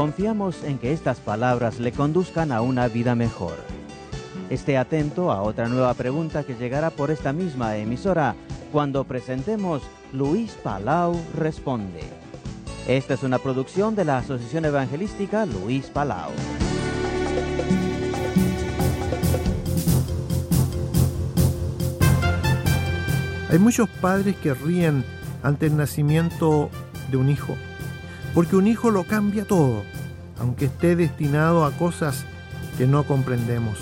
Confiamos en que estas palabras le conduzcan a una vida mejor. Esté atento a otra nueva pregunta que llegará por esta misma emisora cuando presentemos Luis Palau Responde. Esta es una producción de la Asociación Evangelística Luis Palau. Hay muchos padres que ríen ante el nacimiento de un hijo, porque un hijo lo cambia todo, aunque esté destinado a cosas que no comprendemos.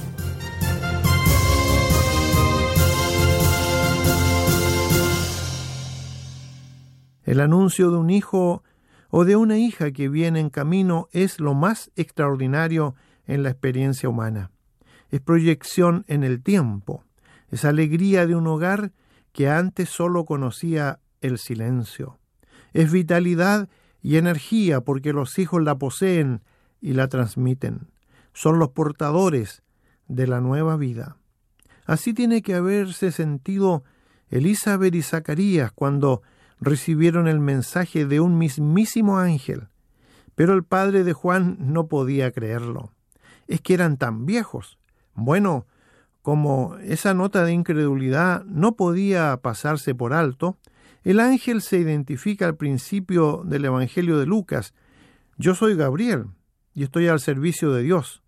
El anuncio de un hijo o de una hija que viene en camino es lo más extraordinario en la experiencia humana. Es proyección en el tiempo, es alegría de un hogar que antes solo conocía el silencio. Es vitalidad y energía porque los hijos la poseen y la transmiten. Son los portadores de la nueva vida. Así tiene que haberse sentido Elizabeth y Zacarías cuando recibieron el mensaje de un mismísimo ángel. Pero el padre de Juan no podía creerlo. Es que eran tan viejos. Bueno, como esa nota de incredulidad no podía pasarse por alto, el ángel se identifica al principio del Evangelio de Lucas. Yo soy Gabriel y estoy al servicio de Dios.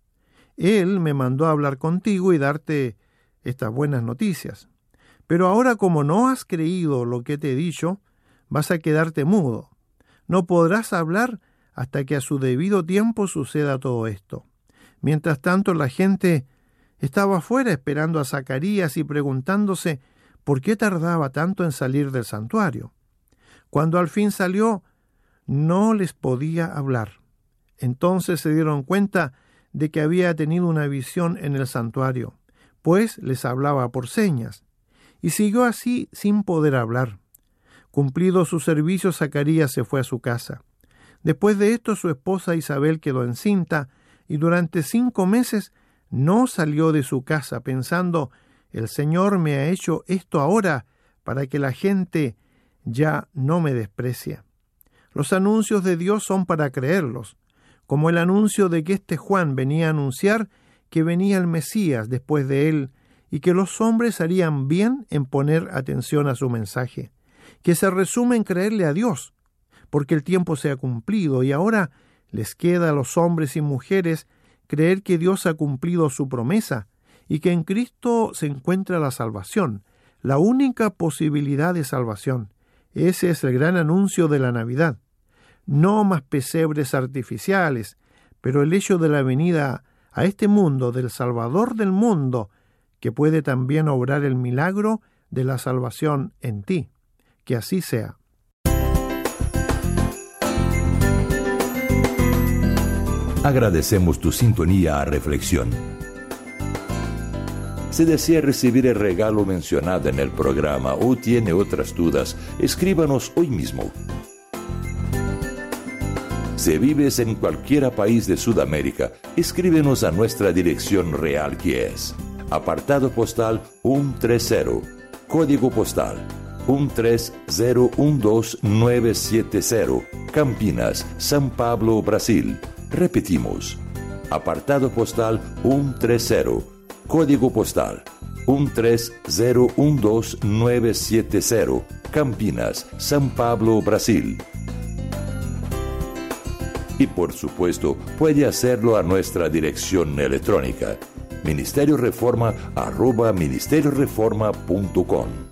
Él me mandó a hablar contigo y darte estas buenas noticias. Pero ahora, como no has creído lo que te he dicho, vas a quedarte mudo. No podrás hablar hasta que a su debido tiempo suceda todo esto. Mientras tanto, la gente estaba afuera esperando a Zacarías y preguntándose por qué tardaba tanto en salir del santuario. Cuando al fin salió, no les podía hablar. Entonces se dieron cuenta de que había tenido una visión en el santuario, pues les hablaba por señas, y siguió así sin poder hablar. Cumplido su servicio, Zacarías se fue a su casa. Después de esto, su esposa Isabel quedó encinta, y durante 5 meses no salió de su casa pensando, el Señor me ha hecho esto ahora para que la gente ya no me desprecie. Los anuncios de Dios son para creerlos, como el anuncio de que este Juan venía a anunciar que venía el Mesías después de él y que los hombres harían bien en poner atención a su mensaje, que se resume en creerle a Dios, porque el tiempo se ha cumplido y ahora les queda a los hombres y mujeres creer que Dios ha cumplido su promesa y que en Cristo se encuentra la salvación, la única posibilidad de salvación. Ese es el gran anuncio de la Navidad. No más pesebres artificiales, pero el hecho de la venida a este mundo del Salvador del mundo, que puede también obrar el milagro de la salvación en ti. Que así sea. Agradecemos tu sintonía a Reflexión. Si desea recibir el regalo mencionado en el programa o tiene otras dudas, escríbanos hoy mismo. Si vives en cualquier país de Sudamérica, escríbenos a nuestra dirección real, que es apartado postal 130, código postal 13012970, Campinas, São Paulo, Brasil. Repetimos, apartado postal 130, código postal 13012970, Campinas, São Paulo, Brasil. Y por supuesto, puede hacerlo a nuestra dirección electrónica, ministerioreforma@ministerioreforma.com.